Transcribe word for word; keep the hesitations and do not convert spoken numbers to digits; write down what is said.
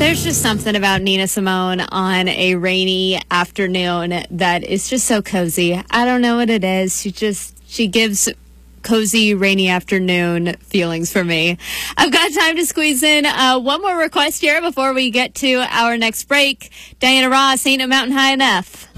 There's just something about Nina Simone on a rainy afternoon that is just so cozy. I don't know what it is. She just, she gives cozy rainy afternoon feelings for me. I've got time to squeeze in uh, one more request here before we get to our next break. Diana Ross, Ain't No Mountain High Enough.